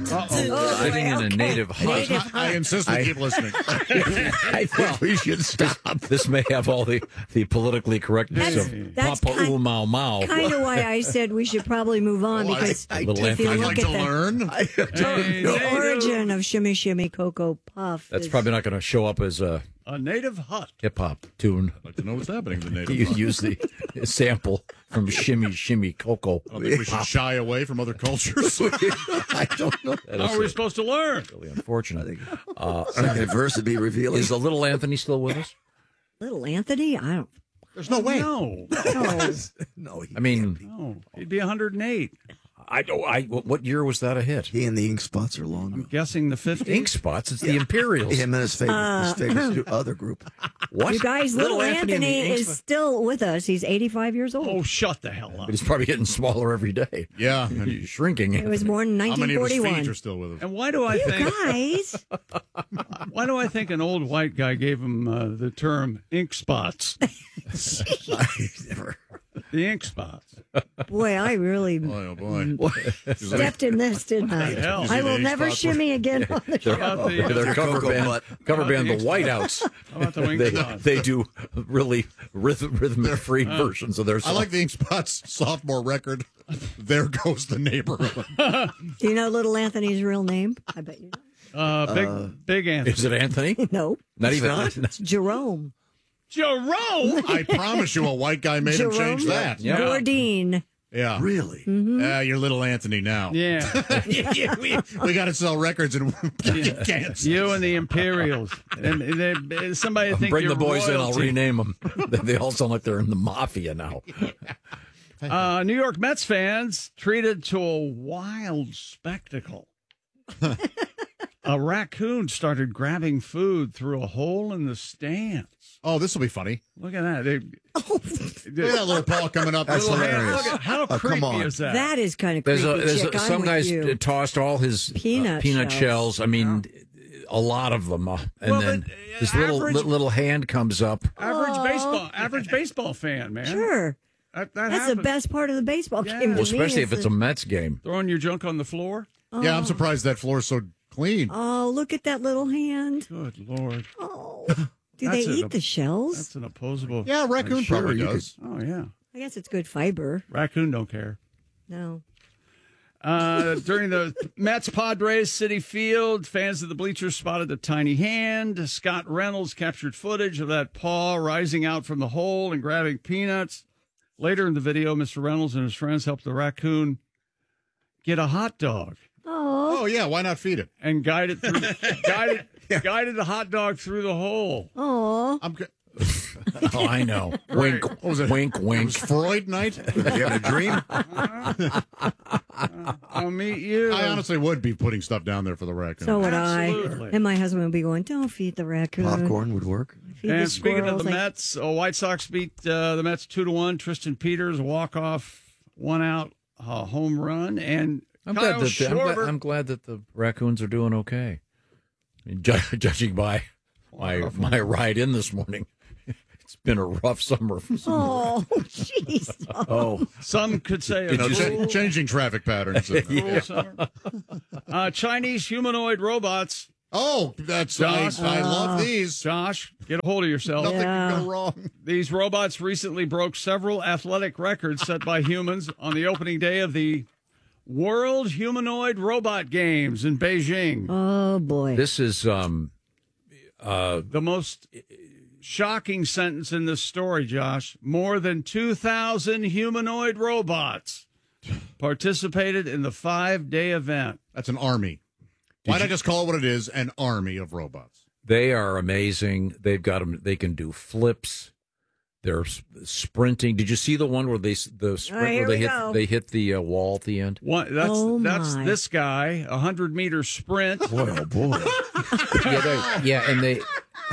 Sitting in a native hut. I insist we keep listening. I think we should stop. This may have all the politically correctness of Papa Mau Mau. Kind of why I said we should probably move on, because if you I'd look like at to learn. the origin of Shimmy Shimmy Cocoa Puff. That's probably not going to show up as a native hut hip-hop tune. I'd like to know what's happening in the native You hut. use the sample from Shimmy Shimmy Cocoa. I don't think we should shy away from other cultures. I don't know. How are we supposed to learn? Really unfortunate. Verse would be revealing. Is the little Anthony still with us? Little Anthony? I don't. There's no way. No, No, I mean, no, he'd be 108. what year was that a hit? he and the ink spots are long. I'm guessing the 50s. Ink Spots. It's the Imperials. Him and his favorite other group. What? You guys, little Anthony and the Anthony Ink is Spots? still with us. He's 85 years old. Oh, shut the hell up. But he's probably getting smaller every day. Yeah. He's shrinking. It was born in How many of his feet 1941. are still with us? And why do I You think guys. why do I think an old white guy gave him the term ink spots? The ink spots. Boy, I really Oh, boy. stepped in this, didn't I? hell? I You see will the never ink spots? shimmy again on the show. How about the, Their cover Cocoa band, Butt. the Ink Whiteouts. how about the ink spots? They do really rhythmic free versions of their I songs. like the Ink Spots sophomore record. There goes the neighborhood. Do you know little Anthony's real name? I bet you Big Anthony. Is it Anthony? don't. No, Not even. it's Jerome. Jerome. I promise you a white guy made him change that. Yeah. Bourdin. Yeah. Really? You're little Anthony now. Yeah, we got to sell records and can't. you and the Imperials, and somebody think Bring you're the boys in. I'll royalty. rename them. They all sound like they're in the mafia now. New York Mets fans treated to a wild spectacle. A raccoon started grabbing food through a hole in the stands. Oh, this will be funny. Look at that. Look at that little paw coming up. That's Little hand. hilarious. Look at how come creepy on. is that? That is kind of creepy. Some I'm guys with you. tossed all his Peanut shells. I mean, a lot of them. And Well, then but, this average- little hand comes up. average baseball fan, man. Sure. That That's the happens. best part of the baseball Yeah. game. Well, to me, especially is if it's the- a Mets game. Throwing your junk on the floor. Yeah, I'm surprised that floor's so clean. Oh, look at that little hand. Good Lord. Oh. Do That's they it. eat the shells? That's an opposable. Yeah, raccoon sure probably you does. Oh, yeah. I guess it's good fiber. Raccoon don't care. No. During the Mets Padres City Field, fans of the bleachers spotted the tiny hand. Scott Reynolds captured footage of that paw rising out from the hole and grabbing peanuts. Later in the video, Mr. Reynolds and his friends helped the raccoon get a hot dog Oh. Oh, yeah, why not feed it? and guided guided the hot dog through the hole. Oh. Oh, I know. Wink, What was it? wink, It wink. was Freud night? You having a dream? I'll meet you. I honestly would be putting stuff down there for the raccoon. So would Absolutely. I. And my husband would be going, don't feed the raccoon. Popcorn would work. Feed the And speaking of squirrels. the Mets, White Sox beat the Mets 2-1. Tristan Peters walk-off, one-out home run, and I'm Kyle glad, Schwarber. I'm glad that the raccoons are doing okay. I mean, judging by my ride in this morning, it's been a rough summer. Oh, jeez. Oh, Some could say a You know, cool- changing traffic patterns. cool summer. Chinese humanoid robots. Oh, that's Josh. I love these. Josh, get a hold of yourself. Nothing Yeah. can go wrong. These robots recently broke several athletic records set by humans on the opening day of the World Humanoid Robot Games in Beijing. Oh, boy. this is The most shocking sentence in this story, Josh. More than 2,000 humanoid robots participated in the 5-day event. That's an army. Why not just call it what it is? An army of robots. they are amazing. They've got them. They can do flips. They're sprinting. Did you see the one where the sprint here where we go. they hit the wall at the end? That's Oh, my. this guy, 100-meter sprint. Boy, oh boy. And they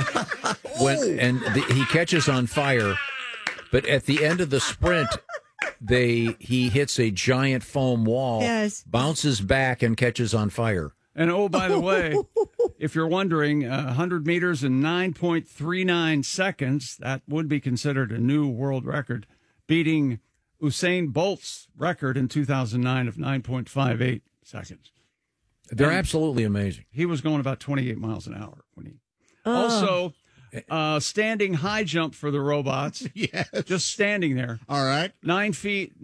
he catches on fire, but at the end of the sprint, he hits a giant foam wall, Yes. bounces back and catches on fire. And oh, by the way, if you're wondering, 100 meters in 9.39 seconds, that would be considered a new world record, beating Usain Bolt's record in 2009 of 9.58 seconds. They're absolutely amazing. He was going about 28 miles an hour when he. Also, standing high jump for the robots. Yes. Just standing there. All right. 9 feet,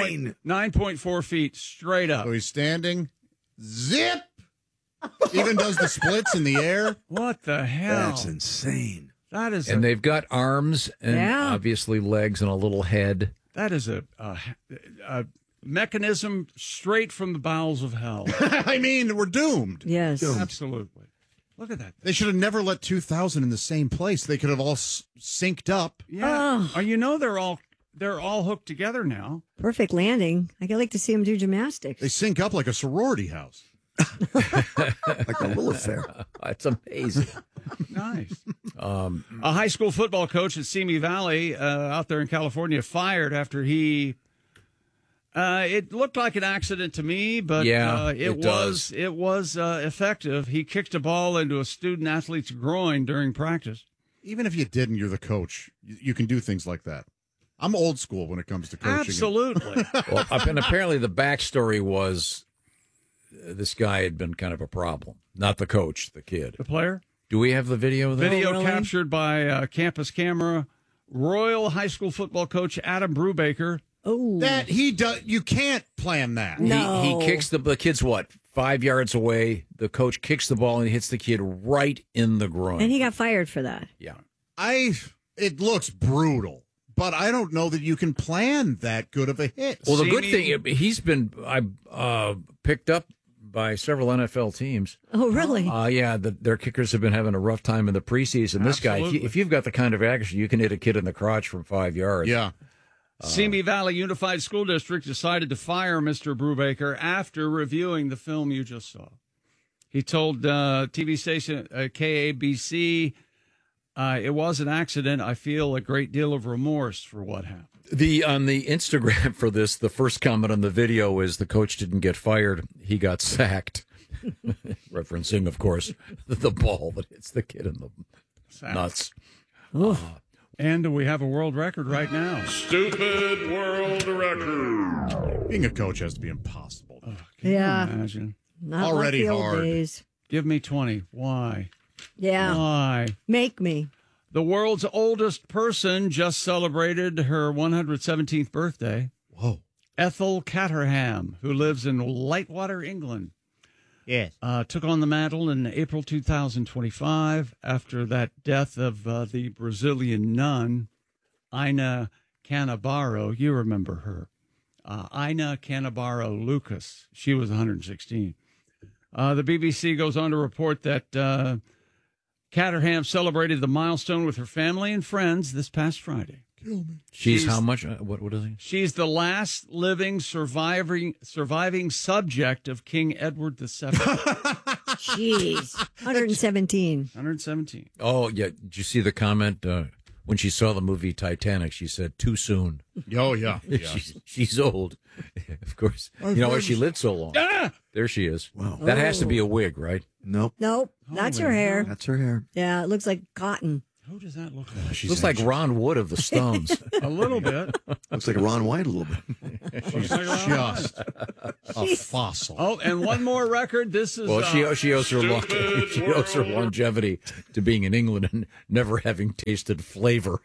9.4 feet straight up. So he's standing. Zip. Even does the splits in the air. What the hell? That's insane. That is And they've got arms and Yeah. obviously legs and a little head. that is a mechanism straight from the bowels of hell. I mean, we're doomed. Yes. Absolutely. Look at that. They should have never let 2,000 in the same place. They could have all synced up. Yeah. You know they're all hooked together now. Perfect landing. I'd like to see him do gymnastics. They sync up like a sorority house. Like a little affair. It's amazing. Nice. A high school football coach at Simi Valley out there in California fired after he. It looked like an accident to me, but Yeah, it does. was effective. He kicked a ball into a student athlete's groin during practice. Even if you didn't, you're the coach. You can do things like that. I'm old school when it comes to coaching. Absolutely. Well, and apparently the backstory was this guy had been kind of a problem. Not the coach, the kid. The player? Do we have the video of that? Video really? captured by campus camera. Royal High School football coach Adam Brubaker. Oh. That he does. You can't plan that. No. He kicks the kid's what? 5 yards away. The coach kicks the ball and hits the kid right in the groin. And he got fired for that. yeah. It looks brutal, but I don't know that you can plan that good of a hit. Well, the good Simi- thing, he's been picked up by several NFL teams. Oh, really? Yeah, their kickers have been having a rough time in the preseason. This guy, Absolutely. if you've got the kind of accuracy, you can hit a kid in the crotch from 5 yards. Yeah. Simi Valley Unified School District decided to fire Mr. Brubaker after reviewing the film you just saw. He told TV station KABC, it was an accident. I feel a great deal of remorse for what happened. On the Instagram for this, the first comment on the video is the coach didn't get fired; he got sacked. Referencing, of course, the ball that hits the kid in the nuts. And we have a world record right now. Stupid world record. Being a coach has to be impossible. Yeah. Imagine. Not Already like the old hard. days. Give me 20. Why? Yeah. Why? Make me. The world's oldest person just celebrated her 117th birthday. Whoa. Ethel Caterham, who lives in Lightwater, England. Yes. Took on the mantle in April 2025 after that death of the Brazilian nun, Ina Canabaro. You remember her. Ina Canabaro Lucas. She was 116. The BBC goes on to report that Caterham celebrated the milestone with her family and friends this past Friday. She's how much? What is he? She's the last living surviving subject of King Edward VII. Jeez. 117. 117. Oh yeah. Did you see the comment when she saw the movie Titanic? She said, "Too soon." Oh, yeah. Yeah. She's old, of course. You know why she lived so long? There she is. Wow. That has to be a wig, right? Nope. Nope. That's her hair. That's her hair. Yeah, it looks like cotton. Who does that look like? She's Looks like Ron Wood of the Stones. A little bit. Looks like Ron White a little bit. She's just a fossil. Oh, and one more record. This is Well, she owes her Stupid she owes her world. longevity to being in England and never having tasted flavor.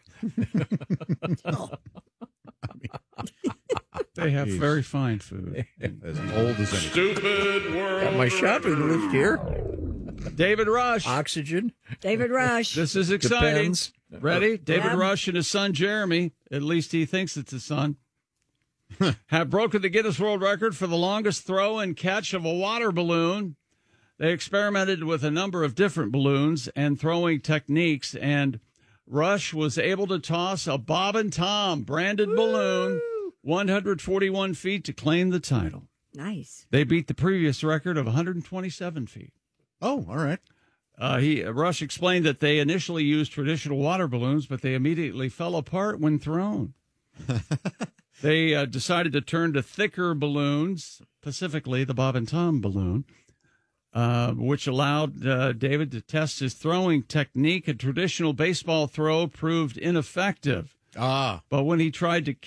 they have very fine food. As old as anything. Stupid world. Got my shopping list here. David Rush. Oxygen. David Rush. This is exciting. Depends. Ready? David Yeah. Rush and his son Jeremy, at least he thinks it's his son, have broken the Guinness World Record for the longest throw and catch of a water balloon. They experimented with a number of different balloons and throwing techniques, and Rush was able to toss a Bob and Tom branded balloon 141 feet to claim the title. Nice. They beat the previous record of 127 feet. Oh, all right. Rush explained that they initially used traditional water balloons, but they immediately fell apart when thrown. They decided to turn to thicker balloons, specifically the Bob and Tom balloon, which allowed David to test his throwing technique. A traditional baseball throw proved ineffective, Ah. but when he tried to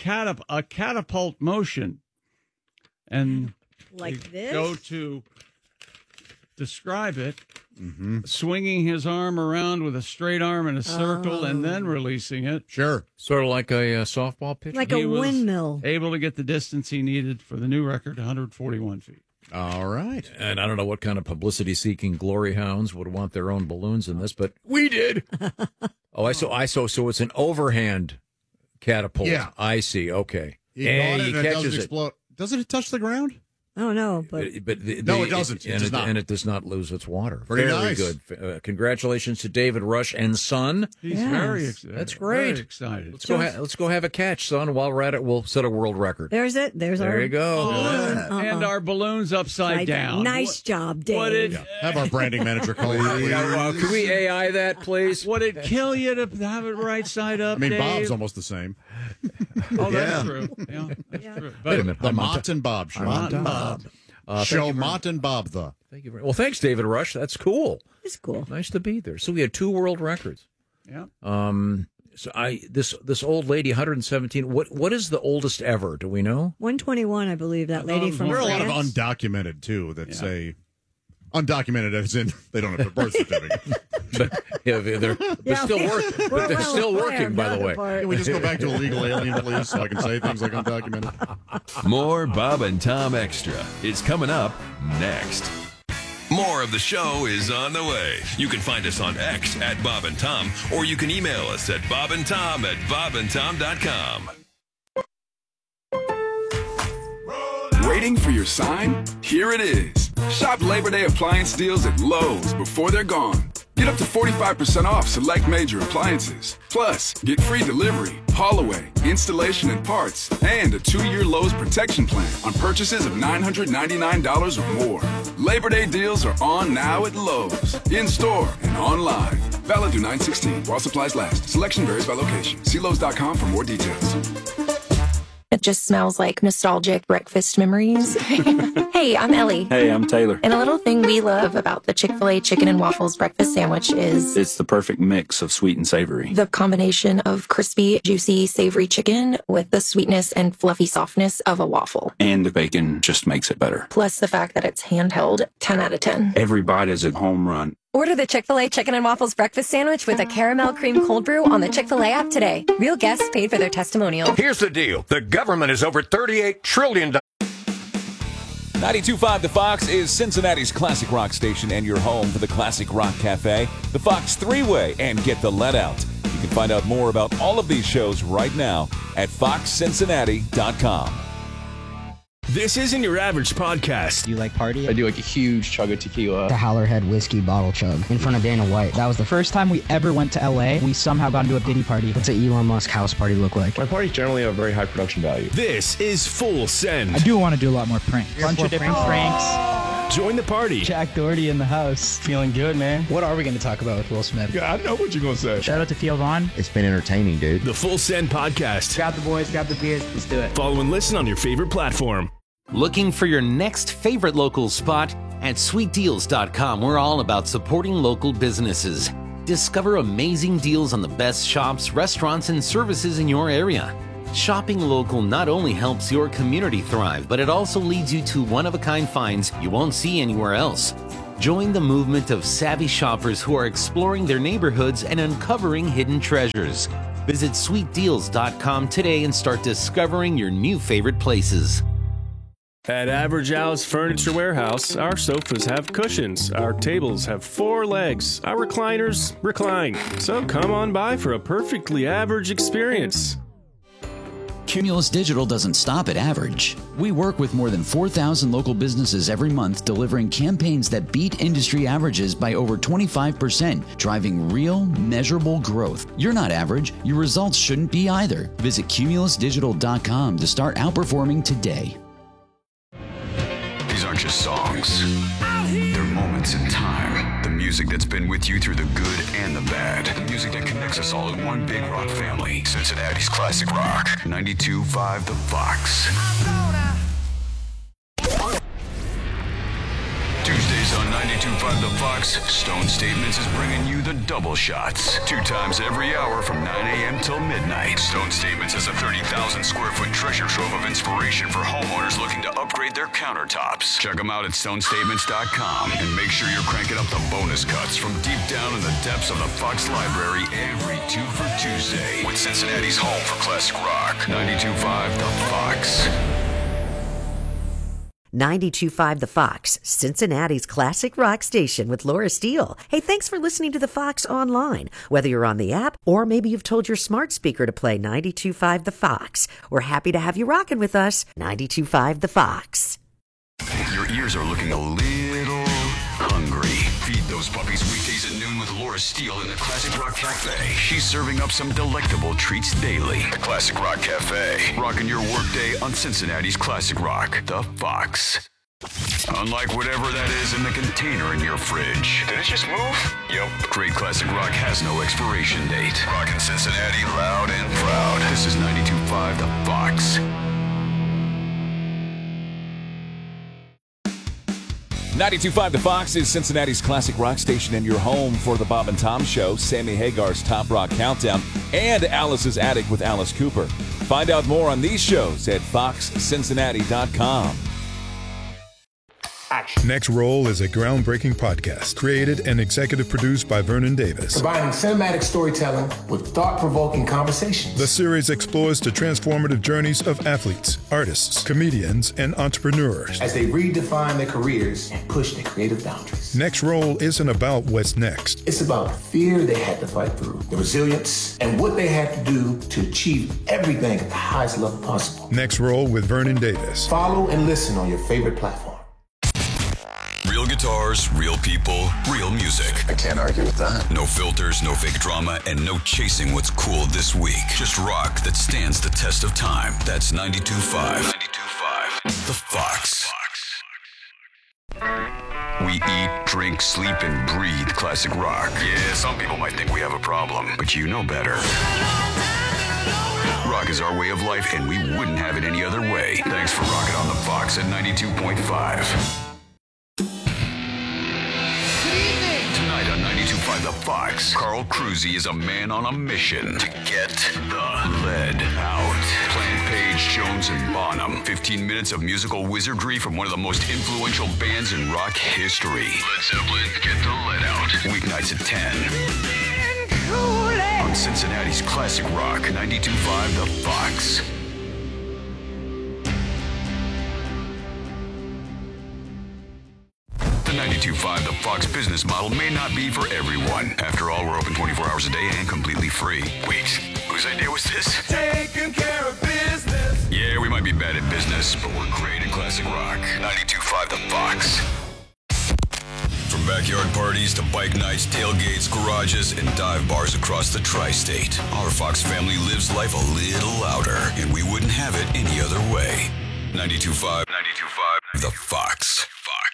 catapult motion and Like this? go to describe it. Swinging his arm around with a straight arm in a circle and then releasing it. Sure. Sort of like a softball pitcher. Like He a was windmill. able to get the distance he needed for the new record, 141 feet. All right. And I don't know what kind of publicity-seeking glory hounds would want their own balloons in this, but we did. So it's an overhand catapult. Yeah. I see. Okay. He And got he it and it catches doesn't it. explode. Doesn't it touch the ground? I don't know, but No, it doesn't. It does not. And it does not lose its water. Pretty Very nice. good. Congratulations to David Rush and son. He's Yes. very excited. That's great. Very excited. Let's go have a catch, son. While we're at it, we'll set a world record. there's it. There's There our you go. And our balloons upside down. Nice job, Dave. What it, Have our branding manager call you, please. Can we AI that, please? would it kill you to have it right side up, I mean, Dave? Bob's almost the same. Oh, that's Yeah. true. Yeah, that's true. Wait a minute. The Mott and Bob Show. Mott and Bob. Show Mott and Bob the. Thank you very well. Thanks, David Rush. That's cool. It's cool. Nice to be there. So we had 2 world records. Yeah. So this old lady, 117. What is the oldest ever? Do we know? 121, I believe, that lady from There are a France. lot of undocumented, too, that say. Undocumented as in they don't have their birth certificate. But yeah, they're still working. But they're still working, by the way. Can we just go back to illegal alien, please, so I can say things like undocumented? More Bob and Tom Extra is coming up next. More of the show is on the way. You can find us on X at Bob and Tom, or you can email us at bobandtom@bobandtom.com. Waiting for your sign? Here it is. Shop Labor Day appliance deals at Lowe's before they're gone. Get up to 45% off select major appliances. Plus, get free delivery, haul away, installation and parts, and a 2-year Lowe's protection plan on purchases of $999 or more. Labor Day deals are on now at Lowe's, in-store and online. Valid through 9/16 while supplies last. Selection varies by location. See Lowe's.com for more details. It just smells like nostalgic breakfast memories. Hey, I'm Ellie. Hey, I'm Taylor. And a little thing we love about the Chick-fil-A chicken and waffles breakfast sandwich is It's the perfect mix of sweet and savory. the combination of crispy, juicy, savory chicken with the sweetness and fluffy softness of a waffle. And the bacon just makes it better. Plus the fact that it's handheld, 10 out of 10. Every bite is a home run. Order the Chick-fil-A Chicken and Waffles Breakfast Sandwich with a caramel cream cold brew on the Chick-fil-A app today. Real guests paid for their testimonial. Here's the deal. The government is over $38 trillion. 92.5 The Fox is Cincinnati's classic rock station and your home for the Classic Rock Cafe, the Fox 3-Way, and Get the Let Out. You can find out more about all of these shows right now at foxcincinnati.com. This isn't your average podcast. Do you like party? I do like a huge chug of tequila. The Howlerhead whiskey bottle chug in front of Dana White. That was the first time we ever went to LA. We somehow got into a Diddy party. What's an Elon Musk house party look like? My parties generally have a very high production value. This is Full Send. I do want to do a lot more pranks. Bunch of different pranks. Join the party. Jack Doherty in the house. Feeling good, man. What are we going to talk about with Will Smith? Yeah, I know what you're going to say. Shout out to Theo Vaughn. It's been entertaining, dude. The Full Send podcast. Grab the boys, grab the beers. Let's do it. Follow and listen on your favorite platform. Looking for your next favorite local spot? At sweetdeals.com, we're all about supporting local businesses. Discover amazing deals on the best shops, restaurants, and services in your area. Shopping local not only helps your community thrive, but it also leads you to one-of-a-kind finds you won't see anywhere else. Join the movement of savvy shoppers who are exploring their neighborhoods and uncovering hidden treasures. Visit sweetdeals.com today and start discovering your new favorite places. At Average Al's Furniture Warehouse, our sofas have cushions, our tables have 4 legs, our recliners recline. So come on by for a perfectly average experience. Cumulus Digital doesn't stop at average. We work with more than 4,000 local businesses every month, delivering campaigns that beat industry averages by over 25%, driving real, measurable growth. You're not average. Your results shouldn't be either. Visit cumulusdigital.com to start outperforming today. These aren't just songs. They're moments in time. The music that's been with you through the good and the bad. The music that connects us all in one big rock family. Cincinnati's classic rock. 92.5 The Fox. Tuesday Weekdays on 92.5 The Fox, Stone Statements is bringing you the double shots. 2 times every hour from 9 a.m. till midnight. Stone Statements is a 30,000 square foot treasure trove of inspiration for homeowners looking to upgrade their countertops. Check them out at stonestatements.com and make sure you're cranking up the bonus cuts from deep down in the depths of the Fox Library every 2 for Tuesday with Cincinnati's home for classic rock. 92.5 The Fox. 92.5 The Fox, Cincinnati's classic rock station with Laura Steele. Hey, thanks for listening to The Fox online. Whether you're on the app or maybe you've told your smart speaker to play 92.5 The Fox. We're happy to have you rocking with us. 92.5 The Fox. Your ears are looking a little hungry. Feed those puppies weekdays at noon with Laura Steele in the Classic Rock Cafe. She's serving up some delectable treats daily. The Classic Rock Cafe. Rocking your workday on Cincinnati's Classic Rock. The Fox. Unlike whatever that is in the container in your fridge. Did it just move? Yep. Great Classic Rock has no expiration date. Rockin' Cincinnati loud and proud. This is 92.5 The Fox. 92.5 The Fox is Cincinnati's classic rock station and your home for the Bob and Tom Show, Sammy Hagar's Top Rock Countdown, and Alice's Attic with Alice Cooper. Find out more on these shows at foxcincinnati.com. Next Roll is a groundbreaking podcast created and executive produced by Vernon Davis. Combining cinematic storytelling with thought-provoking conversations. The series explores the transformative journeys of athletes, artists, comedians, and entrepreneurs as they redefine their careers and push their creative boundaries. Next Roll isn't about what's next. It's about the fear they had to fight through, the resilience, and what they had to do to achieve everything at the highest level possible. Next Roll with Vernon Davis. Follow and listen on your favorite platform. Real guitars, real people, real music. I can't argue with that. No filters, no fake drama, and no chasing what's cool this week. Just rock that stands the test of time. That's 92.5. 92.5. The Fox. We eat, drink, sleep, and breathe classic rock. Yeah, some people might think we have a problem, but you know better. Rock is our way of life, and we wouldn't have it any other way. Thanks for rocking on The Fox at 92.5. Tonight on 92.5 The Fox, Carl Cruzy is a man on a mission to get the lead out. Plant Page, Jones, and Bonham. 15 minutes of musical wizardry from one of the most influential bands in rock history. Led Zeppelin, Get the Lead Out. Weeknights at 10. On Cincinnati's Classic Rock, 92.5 The Fox. The 92.5 The Fox business model may not be for everyone. After all, we're open 24 hours a day and completely free. Wait, whose idea was this? Taking care of business. Yeah, we might be bad at business, but we're great at classic rock. 92.5 The Fox. From backyard parties to bike nights, tailgates, garages, and dive bars across the tri-state, our Fox family lives life a little louder, and we wouldn't have it any other way. 92.5 The Fox.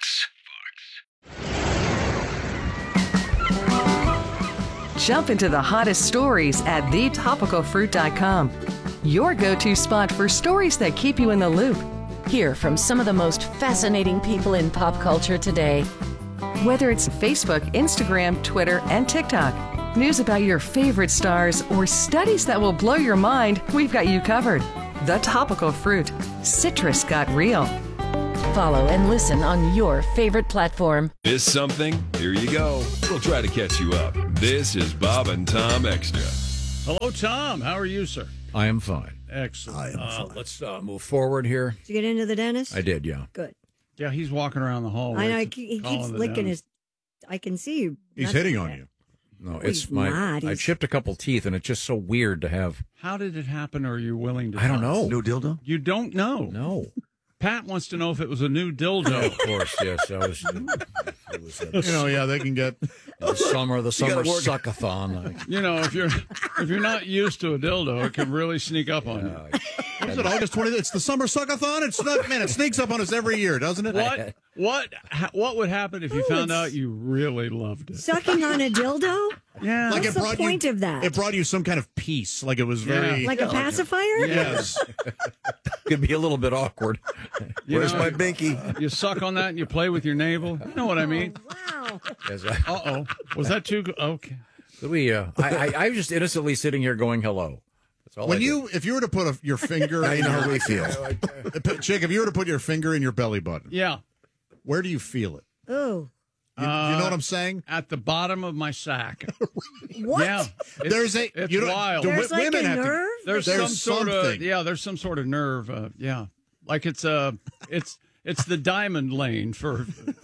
Jump into the hottest stories at thetopicalfruit.com. Your go-to spot for stories that keep you in the loop. Hear from some of the most fascinating people in pop culture today. Whether it's Facebook, Instagram, Twitter, and TikTok, news about your favorite stars, or studies that will blow your mind, we've got you covered. The Topical Fruit. Citrus got real. Follow and listen on your favorite platform. Miss something? Here you go. We'll try to catch you up. This is Bob and Tom Extra. Hello, Tom. How are you, sir? I am fine. Excellent. Let's move forward here. Did you get into the dentist? I did, yeah. Good. Yeah, he's walking around the hall. I know. He keeps licking his. I can see you. He's hitting on you. No, it's my. I chipped a couple teeth, and it's just so weird to have. How did it happen? Or are you willing to? I don't know. New dildo? You don't know. No. Pat wants to know if it was a new dildo. Of course, yes. I was. Yeah, they can get the summer suckathon. You know, if you're not used to a dildo, it can really sneak up on you. What is it, August 20th? It's the summer suckathon. It's not, man. It sneaks up on us every year, doesn't it? What would happen if you found out you really loved it? Sucking on a dildo? Yeah. Like What's the point of that? It brought you some kind of peace. Like it was very Like a pacifier? Yes. Could be a little bit awkward. Where's my binky? You suck on that and you play with your navel. You know what I mean? Wow. Uh-oh. Was that too good? Okay. I was just innocently sitting here going, hello. That's all If you were to put your finger, Now you know how we feel. Chick, if you were to put your finger in your belly button, Yeah. where do you feel it? Oh. You know what I'm saying? At the bottom of my sack. What? Yeah. It's you don't- wild. the There's like women a have to- nerve? There's some sort something. of there's some sort of nerve. Like it's the diamond lane for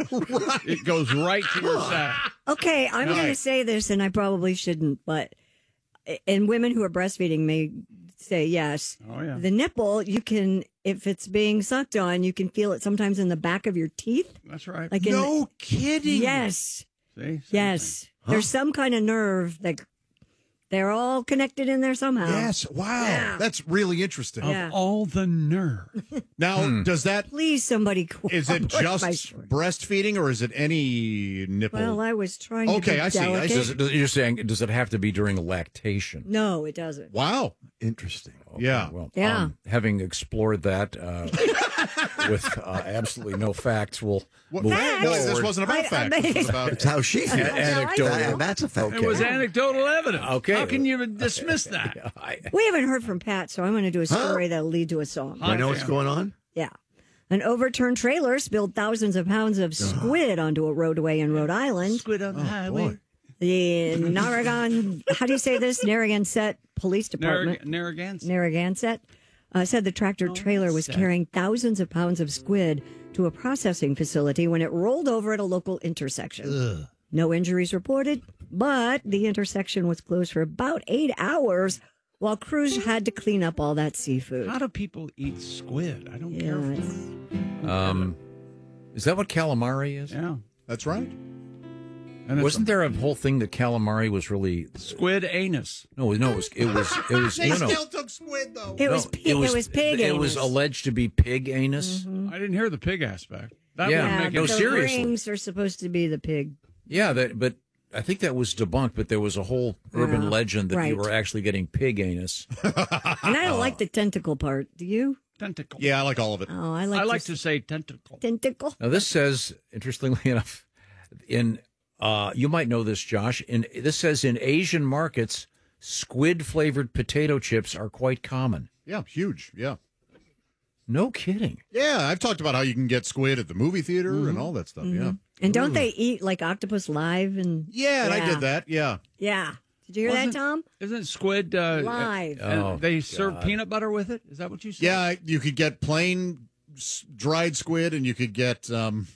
it goes right to your sack. Okay, I'm going to say this, and I probably shouldn't, but and women who are breastfeeding may say yes. Oh yeah. The nipple, you can, if it's being sucked on, you can feel it sometimes in the back of your teeth. That's right. Like No kidding. Yes. See? Yes. There's some kind of nerve that they're all connected in there somehow. Yes. Wow. Yeah. That's really interesting. Yeah. Of all the nerve. Now, does that Please, somebody is it corroborate my just story. breastfeeding or is it any nipple? Well, I was trying to Okay, be I see. delicate. You're saying, does it have to be during lactation? No, it doesn't. Wow. Interesting. Yeah. Well, Yeah. Having explored that with absolutely no facts, we'll move No, this forward. wasn't about facts. This was about It's how she feels. Anecdotal. That's a fact. It was anecdotal evidence. Okay. How can you dismiss that? We haven't heard from Pat, so I'm going to do a story that'll lead to a song. I know what's going on. Yeah. An overturned trailer spilled thousands of pounds of squid onto a roadway in Rhode Island. Squid on the highway. The how do you say this? Narragansett Police Department. Narragansett said the tractor trailer was carrying thousands of pounds of squid to a processing facility when it rolled over at a local intersection. No injuries reported, but the intersection was closed for about 8 hours while crews had to clean up all that seafood. How do people eat squid? I don't care. Is that what calamari is? Yeah. That's right. And Wasn't there a whole thing that calamari was really squid anus? No, it was. They no. still took squid though. It was pig It was anus. alleged to be pig anus. I didn't hear the pig aspect. That Yeah. wouldn't make No, it the seriously. rings are supposed to be the pig. Yeah, but I think that was debunked. But there was a whole urban Yeah, legend that you right. were actually getting pig anus. And I don't like the tentacle part. Do you? Tentacle. Yeah, I like all of it. Oh, I like to say tentacle. Tentacle. Now this says, interestingly enough, in you might know this, Josh. This says in Asian markets, squid flavored potato chips are quite common. Yeah, huge. Yeah. No kidding. Yeah, I've talked about how you can get squid at the movie theater and all that stuff. Yeah. And don't they eat like octopus live? And Yeah, and I did that. Yeah. Yeah. Did you hear that, Tom? Isn't squid Live. and they serve peanut butter with it? Is that what you said? Yeah, you could get plain dried squid and you could get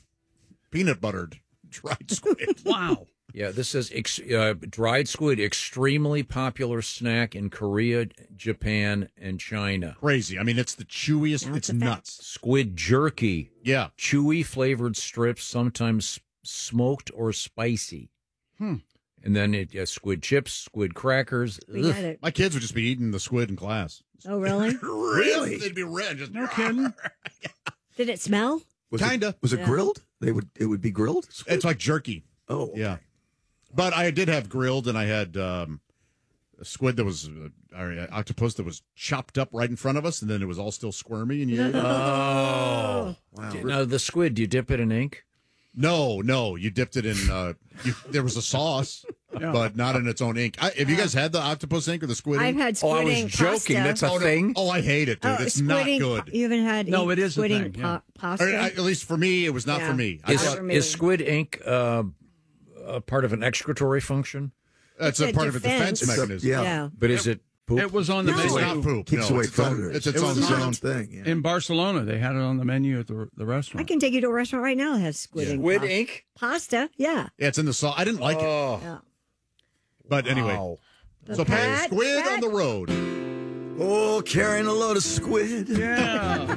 peanut buttered dried squid. Wow. Yeah, this says dried squid, extremely popular snack in Korea, Japan, and China. Crazy. I mean, it's the chewiest. It's nuts. Squid jerky. Yeah. Chewy flavored strips, sometimes smoked or spicy. And then squid chips, squid crackers. We had it. My kids would just be eating the squid in class. Oh, really? Really? They'd be red. Just No kidding. Did it smell? Kinda. Was it grilled? It would be grilled? Squid? It's like jerky. Oh. Yeah. But I did have grilled, and I had a squid that was octopus that was chopped up right in front of us, and then it was all still squirmy. And you ate it. Oh. Wow. Now, the squid, do you dip it in ink? No, you dipped it in. There was a sauce, but not in its own ink. Have you guys had the octopus ink or the squid I've ink? had squid I was ink joking. pasta. That's a thing. Oh, I hate it, dude. It's squid not ink, good. You haven't had No, it is a squid thing, ink yeah. pasta? Or, at least for me, it was not for me. Not for me. Is squid ink a part of an excretory function? That's It's a part of a defense mechanism. Yeah. But is it poop? It was on the It's menu. not poop. Keeps No, away it's its own- predators. It's its It own was its sound. own thing. Yeah. In Barcelona, they had it on the menu at the I restaurant. can take you to a restaurant right now that has squid ink. Squid pasta. ink? Pasta, yeah. Yeah, it's in the sauce. I didn't like it. Yeah. But anyway. Wow. So, Pat, Pat, squid Pat. on the road. Oh, carrying a load of squid. Yeah.